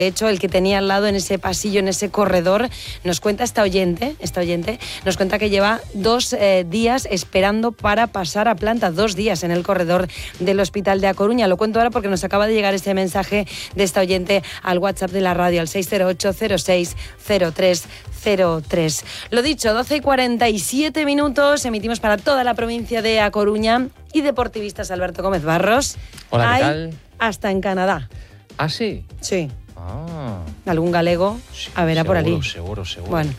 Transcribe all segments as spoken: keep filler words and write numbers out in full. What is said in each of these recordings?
De hecho, el que tenía al lado en ese pasillo, en ese corredor, nos cuenta esta oyente, esta oyente, nos cuenta que lleva dos eh, días esperando para pasar a planta, dos días en el corredor del Hospital de A Coruña. Lo cuento ahora porque nos acaba de llegar este mensaje de esta oyente al WhatsApp de la radio, al seis cero ocho cero seis cero tres cero tres. Lo dicho, doce y cuarenta y siete minutos, emitimos para toda la provincia de A Coruña y deportivistas Alberto Gómez Barros. Hola, ¿qué Hay tal? Hasta en Canadá. ¿Ah, sí? Sí. Ah. Algún galego Sí, haberá por allí. Seguro, seguro. Bueno,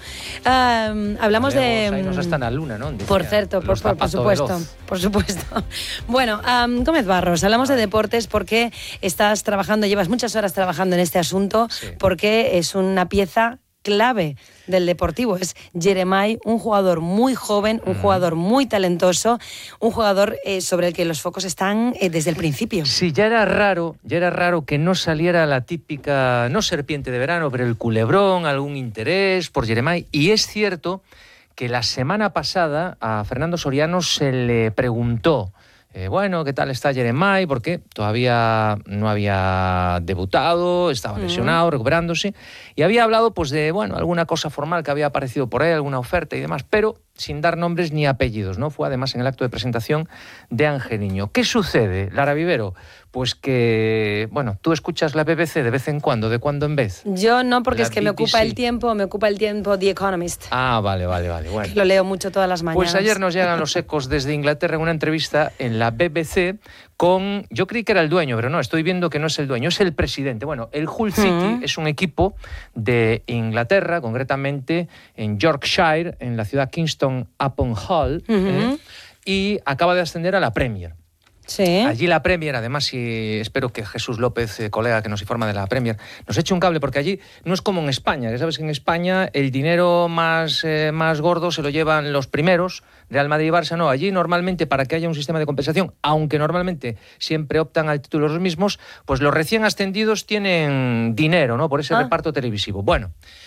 um, hablamos Galegos, de... Ahí nos hasta en la luna, ¿no? Decía, por cierto, por, por, por supuesto, por supuesto. Bueno, um, Gómez Barros, hablamos de deportes porque estás trabajando, llevas muchas horas trabajando en este asunto, sí. porque es una pieza clave del Deportivo. Es Jeremai, un jugador muy joven, un mm. jugador muy talentoso, un jugador eh, sobre el que los focos están eh, desde el principio. Sí, ya era raro, ya era raro que no saliera la típica, no serpiente de verano, pero el culebrón, algún interés por Jeremai. Y es cierto que la semana pasada a Fernando Soriano se le preguntó, Eh, bueno, ¿qué tal está Jeremai? Porque todavía no había debutado, estaba lesionado, uh-huh. recuperándose, y había hablado pues de, bueno, alguna cosa formal que había aparecido por él, alguna oferta y demás, pero sin dar nombres ni apellidos, ¿no? Fue además en el acto de presentación de Angeliño. ¿Qué sucede, Lara Vivero? Pues que, bueno, tú escuchas la B B C de vez en cuando, de cuando en vez. Yo no, porque la es que B B C. me ocupa el tiempo, me ocupa el tiempo The Economist. Ah, vale, vale, vale. Bueno. Lo leo mucho todas las mañanas. Pues ayer nos llegan los ecos desde Inglaterra en una entrevista en la B B C con, yo creí que era el dueño, pero no, estoy viendo que no es el dueño, es el presidente. Bueno, el Hull City uh-huh. es un equipo de Inglaterra, concretamente en Yorkshire, en la ciudad Kingston upon Hull, uh-huh. eh, y acaba de ascender a la Premier. Sí. Allí la Premier, además, y espero que Jesús López, eh, colega que nos informa de la Premier, nos eche un cable, porque allí no es como en España, que sabes que en España el dinero más, eh, más gordo se lo llevan los primeros, Real Madrid y Barça, no. Allí normalmente, para que haya un sistema de compensación, aunque normalmente siempre optan al título los mismos, pues los recién ascendidos tienen dinero, ¿no? Por ese ah. reparto televisivo. Bueno,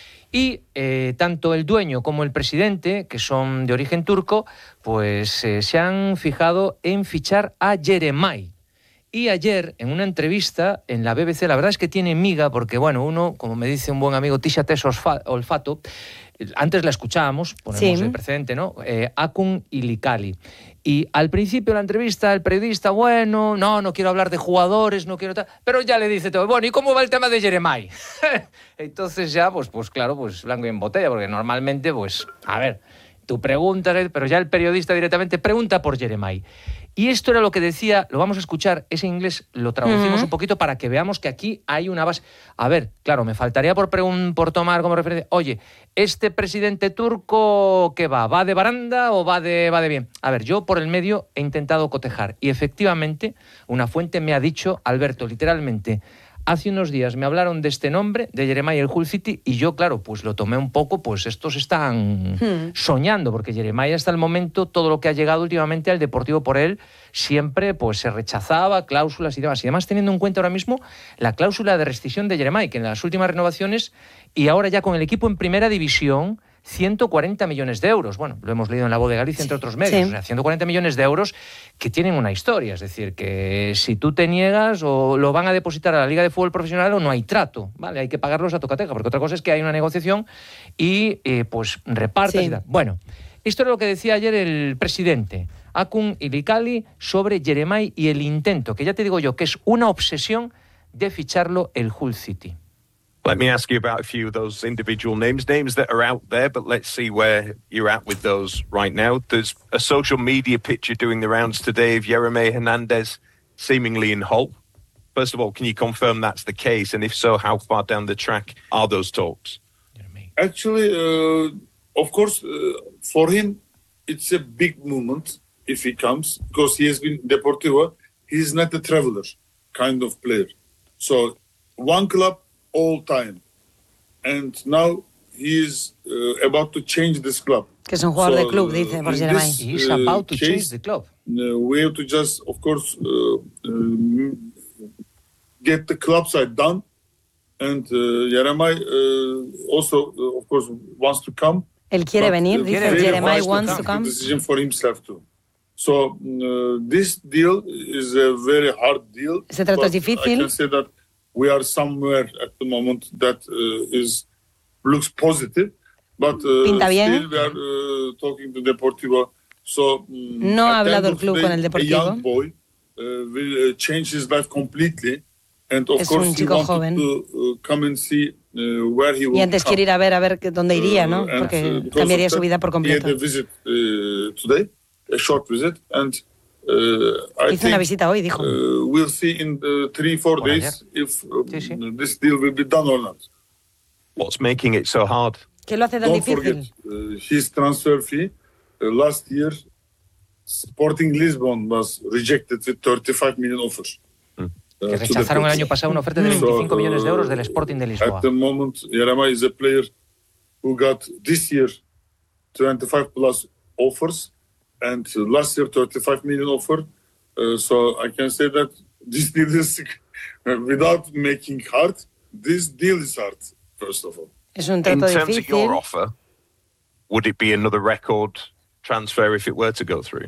y eh, tanto el dueño como el presidente, que son de origen turco, pues eh, se han fijado en fichar a Jeremai. Y ayer, en una entrevista en la B B C, la verdad es que tiene miga, porque bueno, uno, como me dice un buen amigo, Tishates olfato, antes la escuchábamos, ponemos sí. el precedente, ¿no? Eh, Akun Ilikali. Y al principio de la entrevista, el periodista, bueno, no, no quiero hablar de jugadores, no quiero tal, pero ya le dice todo, bueno, ¿y cómo va el tema de Jeremai? Entonces ya, pues, pues claro, pues blanco y en botella, porque normalmente, pues, a ver, tú preguntas, pero ya el periodista directamente pregunta por Jeremai. Y esto era lo que decía, lo vamos a escuchar, ese inglés lo traducimos uh-huh. un poquito para que veamos que aquí hay una base. A ver, claro, me faltaría por, pregun- por tomar como referencia, oye, ¿este presidente turco qué va? ¿Va de baranda o va de, va de bien? A ver, yo por el medio he intentado cotejar y efectivamente una fuente me ha dicho, Alberto, literalmente, hace unos días me hablaron de este nombre, de Jeremai el Hull City, y yo, claro, pues lo tomé un poco, pues estos están hmm. soñando, porque Jeremai hasta el momento, todo lo que ha llegado últimamente al Deportivo por él, siempre pues se rechazaba, cláusulas y demás. Y además teniendo en cuenta ahora mismo la cláusula de rescisión de Jeremai, que en las últimas renovaciones, y ahora ya con el equipo en primera división, ciento cuarenta millones de euros. Bueno, lo hemos leído en La Voz de Galicia, entre otros medios. Sí. O sea, ciento cuarenta millones de euros que tienen una historia. Es decir, que si tú te niegas o lo van a depositar a la Liga de Fútbol Profesional o no hay trato, ¿vale? Hay que pagarlos a tocateja, porque otra cosa es que hay una negociación y eh, pues repartas sí. y tal. Bueno, esto era lo que decía ayer el presidente, Akun Ilikali, sobre Jeremai y el intento, que ya te digo yo, que es una obsesión de ficharlo el Hull City. Let me ask you about a few of those individual names, names that are out there, but let's see where you're at with those right now. There's a social media picture doing the rounds today of Jeremy Hernandez seemingly in Hull. First of all, can you confirm that's the case? And if so, how far down the track are those talks? Actually, uh, of course, uh, for him, it's a big moment if he comes, because he has been Deportivo. He's not a traveler kind of player. So one club, all time, and now he is uh, about to change this club. Que es un jugador so, de club, dice por Jeremai. He is about to case, change the club. Uh, we have to just, of course, uh, uh, get the club side done, and uh, Jeremai uh, also, uh, of course, wants to come. Él quiere venir, dice Jeremai wants to come. Decision for himself too. So uh, this deal is a very hard deal. Ese trato es difícil. I can say that we are somewhere at the moment that uh, is looks positive, but uh, Pinta bien. still we are uh, talking to Deportivo. So um, No ha at the hablado end el of club the con day, el Deportivo. A young boy uh, will uh, change his life completely, and of Es course un he chico wanted joven. to uh, come and see uh, where he will Y antes come. quiere ir a ver a ver que- dónde iría, ¿no? Uh, and, Porque uh, because cambiaría of su that, vida por he had completo. a visit uh, today, a short visit, and uh, I Hizo una think visita hoy, dijo. uh, we'll see in uh, three, four Por days if uh, Sí, sí. this deal will be done or not. What's making it so hard? ¿Qué lo hace tan Don't difícil? forget uh, his transfer fee. Uh, last year, Sporting Lisbon was rejected with thirty-five million offers. Mm. uh, Que to the rechazaron el club. año pasado una oferta de Mm. veinticinco millones de euros del uh, Sporting de Lisboa. At the moment, Jeremiah is a player who got this year twenty-five plus offers, and uh, last year thirty-five million offer. Uh, so I can say that this deal is, uh, without making hard, this deal is hard, first of all. Es un In trato terms of difícil. your offer, would it be another record transfer if it were to go through?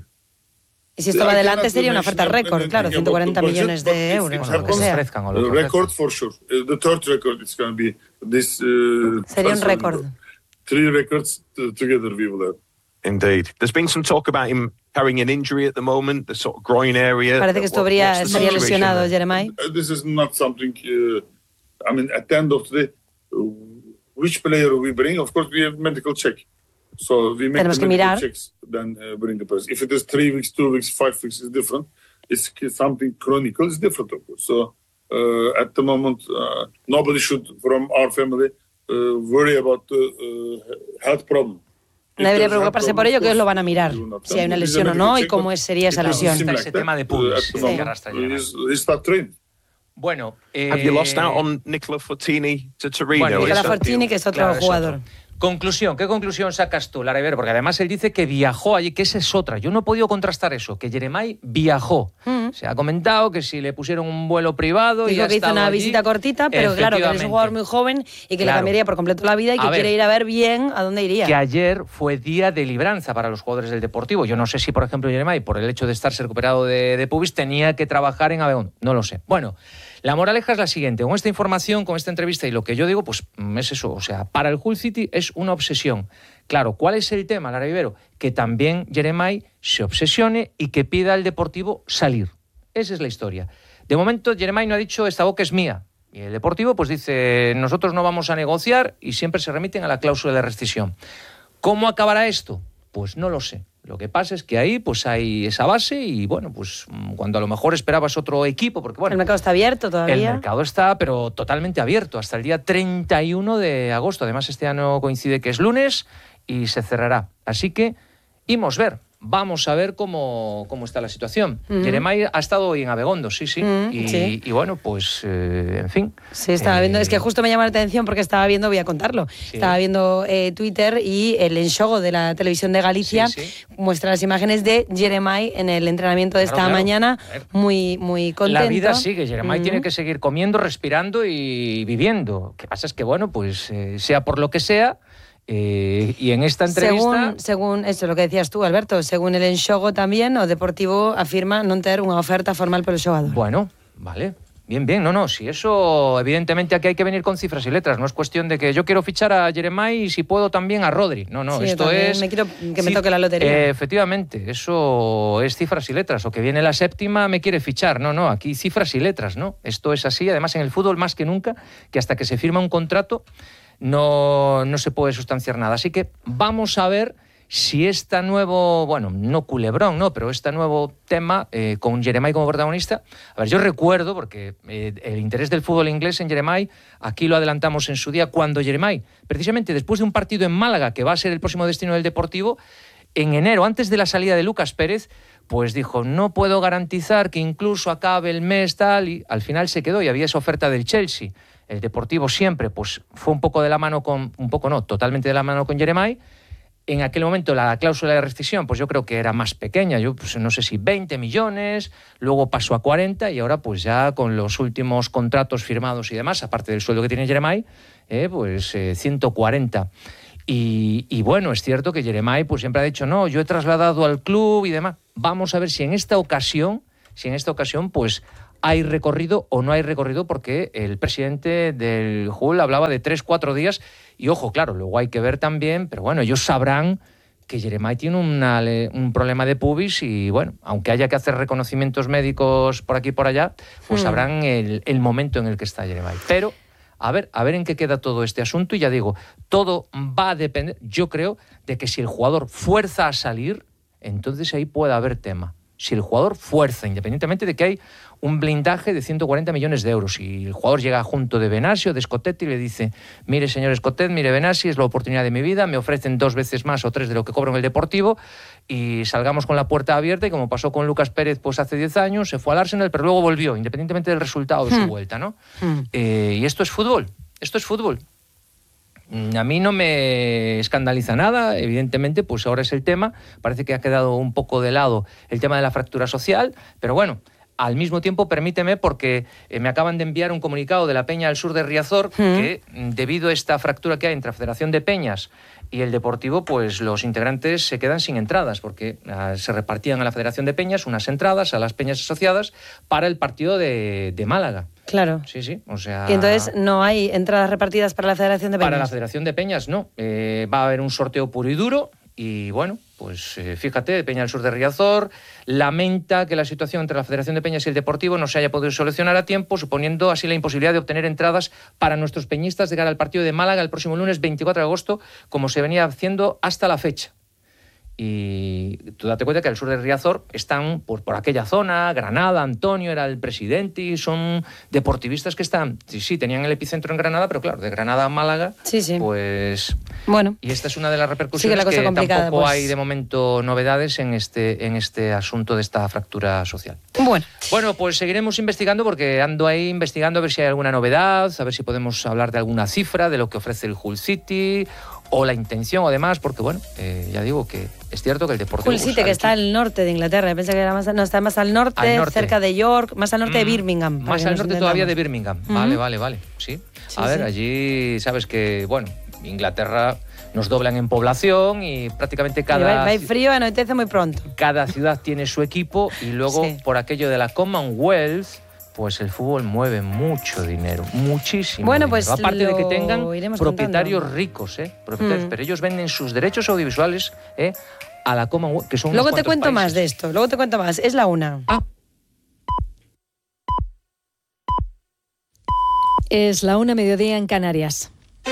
Y si esto va I adelante cannot sería una mention oferta récord, anything claro, about ciento cuarenta the budget, millones but de if euros, it o lo que happens, sea. ofrezcan o lo Uh, que ofrezcan. record for sure. Uh, the third record is going to be this. Uh, Sería un transfer récord. window. Three records t- together we will have. Indeed. There's been some talk about him carrying an injury at the moment, the sort of groin area. Parece que esto What- habría, what's the estaría situation lesionado, there? Jeremiah. Uh, This is not something. Uh, I mean, at the end of the day, uh, which player we bring? Of course, we have medical check. So we make Tenemos the que medical mirar. checks, then uh, bring the person. If it is three weeks, two weeks, five weeks, is different. It's something chronic, it's different, of course. So uh, at the moment, uh, nobody should, from our family, uh, worry about the uh, health problem. If No debería there's health preocuparse problem, por ello, of que ellos lo course, van a mirar, we will not si hay una come. lesión o It's a no y medical cómo check, sería esa Claro, lesión. está like ese that, tema de uh, pubis, at the sí, moment, que arrastra uh, Jeremiah. he's, he's not trained. Bueno, eh, Have you lost out on Nicola Fortini to Torino? Bueno, Is Nicola that Fortini, deal? que es otro Claro, es jugador. otro. Conclusión, ¿qué conclusión sacas tú, Lara Ribero? Porque además él dice que viajó allí, que esa es otra. Yo no he podido contrastar eso, que Jeremiah viajó. Mm. Se ha comentado que si le pusieron un vuelo privado y Dijo ha que hizo estado una allí, visita cortita, pero claro, que es un jugador efectivamente. muy joven y que le Claro. cambiaría por completo la vida y que A ver. quiere ir a ver bien a dónde iría. Que ayer fue día de libranza para los jugadores del Deportivo. Yo no sé si, por ejemplo, Jeremiah, por el hecho de estarse recuperado de, de pubis, tenía que trabajar en Abegondo. No lo sé. Bueno, la moraleja es la siguiente. Con esta información, con esta entrevista y lo que yo digo, pues es eso. O sea, para el Hull City es una obsesión. Claro, ¿cuál es el tema, Lara Ribero? Que también Jeremiah se obsesione y que pida al Deportivo salir. Esa es la historia. De momento, Jeremiah no ha dicho esta boca es mía. Y el Deportivo pues dice, nosotros no vamos a negociar y siempre se remiten a la cláusula de rescisión. ¿Cómo acabará esto? Pues no lo sé. Lo que pasa es que ahí pues hay esa base y bueno, pues cuando a lo mejor esperabas otro equipo, porque bueno, El mercado está abierto todavía. el mercado está pero totalmente abierto hasta el día treinta y uno de agosto. Además este año coincide que es lunes y se cerrará. Así que ímos ver. Vamos a ver cómo, cómo está la situación. Mm. Jeremiah ha estado hoy en Abegondo, sí, sí. Mm, y, sí. y bueno, pues eh, en fin. Sí, estaba Eh, viendo, es que justo me llama la atención porque estaba viendo, voy a contarlo, Sí. estaba viendo eh, Twitter y el enxogo de la televisión de Galicia Sí, sí. muestra las imágenes de Jeremiah en el entrenamiento de Claro, esta claro. mañana, A ver. muy, muy contento. La vida sigue, Jeremiah Mm. tiene que seguir comiendo, respirando y viviendo. Lo que pasa es que, bueno, pues eh, sea por lo que sea, eh, y en esta entrevista... Según, según eso, lo que decías tú, Alberto, según el enxogo también, o Deportivo afirma non ter unha oferta formal polo xogador. Bueno, vale. Bien, bien, no, no, si eso, evidentemente aquí hay que venir con cifras y letras, no es cuestión de que yo quiero fichar a Jeremiah y si puedo también a Rodri, no, no, Sí, yo esto también es... me quiero que me Sí, toque la lotería. eh, efectivamente, eso es cifras y letras, o que viene la séptima me quiere fichar, no, no, aquí cifras y letras, ¿no? Esto es así, además en el fútbol más que nunca, que hasta que se firma un contrato no, no se puede sustanciar nada, así que vamos a ver si este nuevo, bueno, no culebrón, no, pero este nuevo tema eh, con Jeremiah como protagonista, a ver, yo recuerdo, porque eh, el interés del fútbol inglés en Jeremiah, aquí lo adelantamos en su día, cuando Jeremiah, precisamente después de un partido en Málaga, que va a ser el próximo destino del Deportivo, en enero, antes de la salida de Lucas Pérez, pues dijo, no puedo garantizar que incluso acabe el mes tal, y al final se quedó y había esa oferta del Chelsea. El Deportivo siempre, pues fue un poco de la mano con, un poco no, totalmente de la mano con Jeremiah. En aquel momento la cláusula de rescisión, pues yo creo que era más pequeña, yo pues no sé si veinte millones, luego pasó a cuarenta y ahora pues ya con los últimos contratos firmados y demás, aparte del sueldo que tiene Jeremiah, eh, pues eh, ciento cuarenta. Y, y bueno, es cierto que Jeremiah pues siempre ha dicho, no, yo he trasladado al club y demás. Vamos a ver si en esta ocasión, si en esta ocasión pues hay recorrido o no hay recorrido, porque el presidente del Hull hablaba de tres, cuatro días y ojo, claro, luego hay que ver también, pero bueno, ellos sabrán que Jeremai tiene una, un problema de pubis y bueno, aunque haya que hacer reconocimientos médicos por aquí y por allá, pues mm. sabrán el, el momento en el que está Jeremai. Pero a ver, a ver en qué queda todo este asunto y ya digo, todo va a depender, yo creo, de que si el jugador fuerza a salir, entonces ahí puede haber tema. Si el jugador fuerza, independientemente de que hay un blindaje de ciento cuarenta millones de euros, y el jugador llega junto de Benassi o de Scottet y le dice, mire señor Scottet, mire Benassi, es la oportunidad de mi vida, me ofrecen dos veces más o tres de lo que cobro en el Deportivo y salgamos con la puerta abierta, y como pasó con Lucas Pérez pues hace diez años, se fue al Arsenal pero luego volvió, independientemente del resultado de su hmm. vuelta, ¿no? Hmm. Eh, y esto es fútbol, esto es fútbol. A mí no me escandaliza nada, evidentemente, pues ahora es el tema, parece que ha quedado un poco de lado el tema de la fractura social, pero bueno, al mismo tiempo permíteme, porque eh, me acaban de enviar un comunicado de la Peña del Sur de Riazor, mm. que debido a esta fractura que hay entre la Federación de Peñas y el Deportivo, pues los integrantes se quedan sin entradas, porque uh, se repartían a la Federación de Peñas unas entradas a las peñas asociadas para el partido de, de Málaga. Claro. Sí, sí, o sea... Y entonces no hay entradas repartidas para la Federación de Peñas. Para la Federación de Peñas no. Eh, va a haber un sorteo puro y duro y bueno, pues eh, fíjate, Peña del Sur de Riazor lamenta que la situación entre la Federación de Peñas y el Deportivo no se haya podido solucionar a tiempo, suponiendo así la imposibilidad de obtener entradas para nuestros peñistas de cara al partido de Málaga el próximo lunes veinticuatro de agosto, como se venía haciendo hasta la fecha. Y tú date cuenta que al sur de Riazor están por, por aquella zona, Granada, Antonio era el presidente, y son deportivistas que están, sí, sí, tenían el epicentro en Granada, pero claro, de Granada a Málaga, sí, sí. pues... Bueno. Y esta es una de las repercusiones sí, que, la que tampoco pues... hay de momento novedades en este, en este asunto de esta fractura social. Bueno. Bueno, pues seguiremos investigando, porque ando ahí investigando a ver si hay alguna novedad, a ver si podemos hablar de alguna cifra de lo que ofrece el Hull City, o la intención o demás, porque bueno, eh, ya digo que es cierto que el Deportivo... Hull City, que está al norte de Inglaterra, pensé que era más, no, está más al norte, al norte, cerca de York, más al norte mm, de Birmingham. Más al norte todavía de Birmingham, mm-hmm. vale, vale, vale, sí. sí a ver, sí. allí sabes que, bueno, Inglaterra nos doblan en población y prácticamente cada... Va, va frío, anoitece muy pronto. Cada ciudad tiene su equipo y luego sí. por aquello de la Commonwealth, pues el fútbol mueve mucho dinero, muchísimo bueno, dinero. Pues aparte de que tengan propietarios contando. ricos, ¿eh? Propietarios, mm. pero ellos venden sus derechos audiovisuales ¿eh? a la Commonwealth, que son Luego te cuento países. más de esto, luego te cuento más. Es la una. Ah. Es la una, mediodía en Canarias.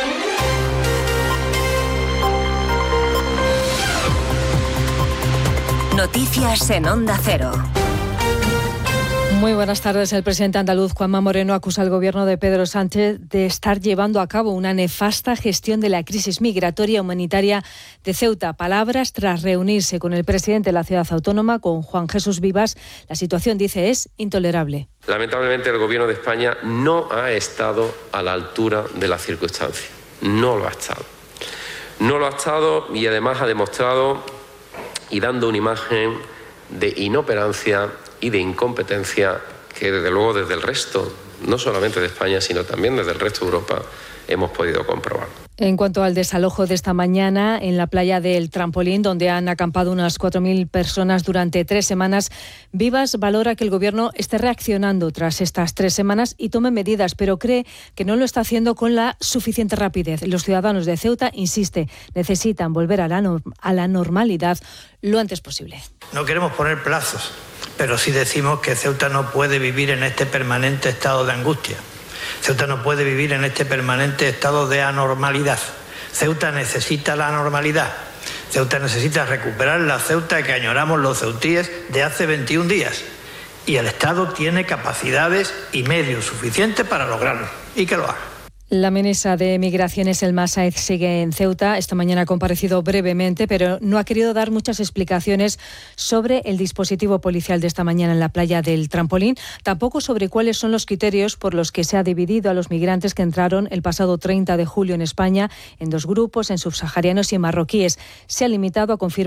Noticias en Onda Cero. Muy buenas tardes. El presidente andaluz Juanma Moreno acusa al gobierno de Pedro Sánchez de estar llevando a cabo una nefasta gestión de la crisis migratoria humanitaria de Ceuta. Palabras tras reunirse con el presidente de la ciudad autónoma, con Juan Jesús Vivas. La situación, dice, es intolerable. Lamentablemente el gobierno de España no ha estado a la altura de las circunstancias. No lo ha estado. No lo ha estado y además ha demostrado y dando una imagen de inoperancia y de incompetencia que desde luego desde el resto, no solamente de España, sino también desde el resto de Europa, hemos podido comprobar. En cuanto al desalojo de esta mañana en la playa del Trampolín, donde han acampado unas cuatro mil personas durante tres semanas, Vivas valora que el Gobierno esté reaccionando tras estas tres semanas y tome medidas, pero cree que no lo está haciendo con la suficiente rapidez. Los ciudadanos de Ceuta, insiste, necesitan volver a la, no- a la normalidad lo antes posible. No queremos poner plazos, pero sí decimos que Ceuta no puede vivir en este permanente estado de angustia. Ceuta no puede vivir en este permanente estado de anormalidad. Ceuta necesita la normalidad. Ceuta necesita recuperar la Ceuta que añoramos los ceutíes de hace veintiún días. Y el Estado tiene capacidades y medios suficientes para lograrlo. Y que lo haga. La ministra de Migraciones, Elma Sáez, sigue en Ceuta. Esta mañana ha comparecido brevemente, pero no ha querido dar muchas explicaciones sobre el dispositivo policial de esta mañana en la playa del Trampolín, tampoco sobre cuáles son los criterios por los que se ha dividido a los migrantes que entraron el pasado treinta de julio en España en dos grupos, en subsaharianos y en marroquíes. Se ha limitado a confirmar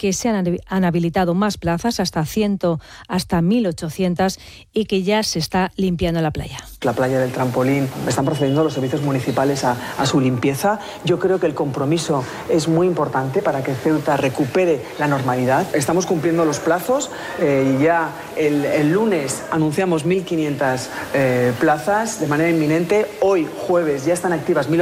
que se han, han habilitado más plazas, hasta cien, hasta mil ochocientas, y que ya se está limpiando la playa. La playa del Trampolín, están procediendo los servicios municipales a, a su limpieza. Yo creo que el compromiso es muy importante para que Ceuta recupere la normalidad. Estamos cumpliendo los plazos eh, y ya el, el lunes anunciamos mil quinientas eh, plazas de manera inminente. Hoy, jueves, ya están activas mil